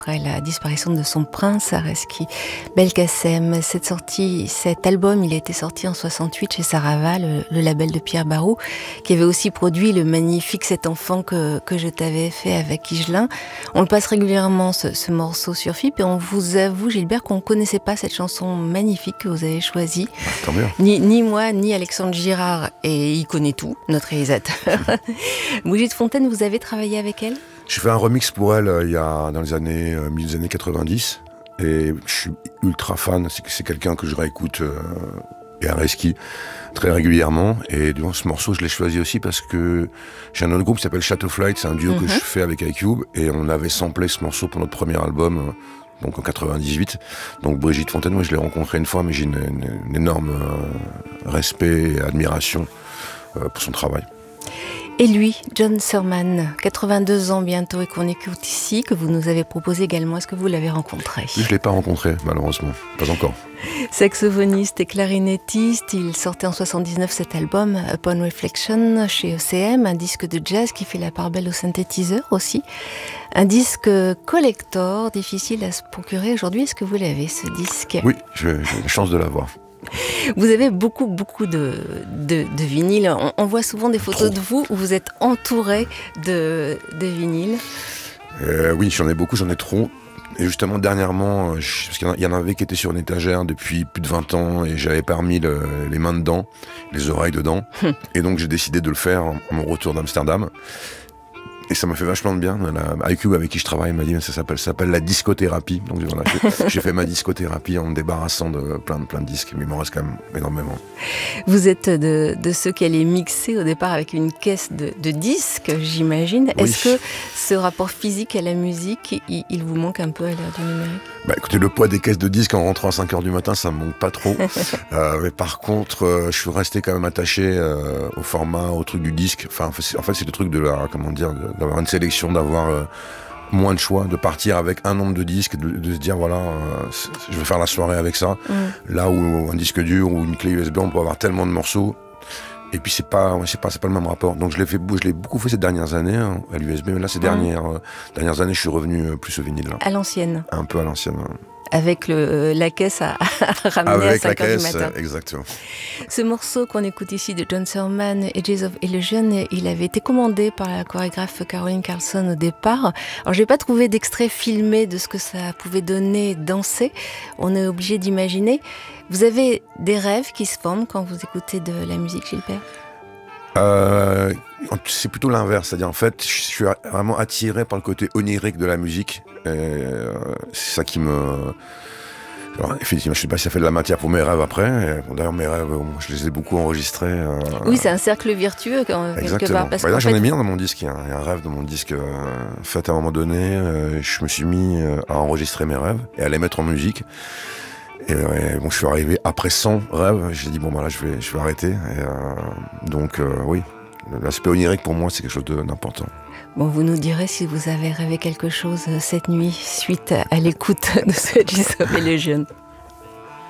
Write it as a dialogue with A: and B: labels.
A: Après la disparition de son prince, Areski Belkacem, cet album, il a été sorti en 68 chez Sarava, le label de Pierre Barou, qui avait aussi produit le magnifique Cet enfant que je t'avais fait avec Higelin. On le passe régulièrement, ce morceau sur FIP, et on vous avoue, Gilbert, qu'on ne connaissait pas cette chanson magnifique que vous avez choisie.
B: Tant mieux.
A: Ni moi, ni Alexandre Girard, et il connaît tout, notre réalisateur. Brigitte Fontaine, vous avez travaillé avec elle ?
B: J'ai fait un remix pour elle il y a dans les années 90 et je suis ultra fan. C'est quelqu'un que je réécoute et Areski très régulièrement. Et durant ce morceau, je l'ai choisi aussi parce que j'ai un autre groupe qui s'appelle Chateau Flight. C'est un duo que je fais avec iCube et on avait samplé ce morceau pour notre premier album. Donc en 98. Donc Brigitte Fontaine, moi je l'ai rencontrée une fois, mais j'ai une énorme respect et admiration pour son travail.
A: Et lui, John Surman, 82 ans bientôt et qu'on écoute ici, que vous nous avez proposé également. Est-ce que vous l'avez rencontré ?
B: Je ne l'ai pas rencontré, malheureusement. Pas encore.
A: Saxophoniste et clarinettiste, il sortait en 79 cet album, Upon Reflection, chez ECM, un disque de jazz qui fait la part belle au synthétiseur aussi. Un disque collector, difficile à se procurer aujourd'hui. Est-ce que vous l'avez, ce disque ?
B: Oui, j'ai la chance de l'avoir.
A: Vous avez beaucoup de vinyles. On voit souvent des photos de vous où vous êtes entouré de vinyles.
B: Oui, j'en ai beaucoup, j'en ai trop. Et justement, dernièrement, parce qu'il y en avait qui étaient sur une étagère depuis plus de 20 ans et j'avais pas remis les mains dedans, les oreilles dedans. Et donc, j'ai décidé de le faire à mon retour d'Amsterdam. Et ça m'a fait vachement de bien. iCube avec qui je travaille m'a dit ça s'appelle la discothérapie. Donc voilà, j'ai fait ma discothérapie en me débarrassant de plein de disques, mais il m'en reste quand même énormément.
A: Vous êtes de ceux qui allaient mixer au départ avec une caisse de disques, j'imagine. Oui. Est-ce que ce rapport physique à la musique, il vous manque un peu à l'ère du numérique ?
B: Écoutez, le poids des caisses de disques en rentrant à 5h du matin, ça me manque pas trop. Mais par contre, je suis resté quand même attaché au format, au truc du disque. Enfin, en fait, c'est le truc d'avoir une sélection, d'avoir moins de choix, de partir avec un nombre de disques, de se dire voilà, je vais faire la soirée avec ça. Là où un disque dur ou une clé USB, on peut avoir tellement de morceaux. Et puis c'est pas le même rapport. Donc je l'ai beaucoup fait ces dernières années à l'USB, mais là ces dernières années, je suis revenu plus au vinyle. Là.
A: À l'ancienne.
B: Un peu à l'ancienne.
A: Avec la caisse à ramener
B: avec
A: à 5h du matin.
B: Exactement.
A: Ce morceau qu'on écoute ici de John Surman, Edges of Illusion, il avait été commandé par la chorégraphe Caroline Carlson au départ. Alors j'ai pas trouvé d'extrait filmé de ce que ça pouvait donner danser. On est obligé d'imaginer. Vous avez des rêves qui se forment quand vous écoutez de la musique, Gilbert ?
B: C'est plutôt l'inverse, c'est-à-dire en fait, je suis vraiment attiré par le côté onirique de la musique. C'est ça qui me... Alors, effectivement, je sais pas si ça fait de la matière pour mes rêves après. D'ailleurs, mes rêves, je les ai beaucoup enregistrés.
A: Oui, c'est un cercle vertueux quelque part.
B: Parce là, j'en ai mis un dans mon disque. Il y a un rêve dans mon disque. Fait à un moment donné, je me suis mis à enregistrer mes rêves et à les mettre en musique. Et je suis arrivé après 100 rêves. J'ai dit là, je vais arrêter. Et, donc, oui, l'aspect onirique pour moi, c'est quelque chose d'important.
A: Bon, vous nous direz si vous avez rêvé quelque chose cette nuit suite à l'écoute de ce Edges of Illusion.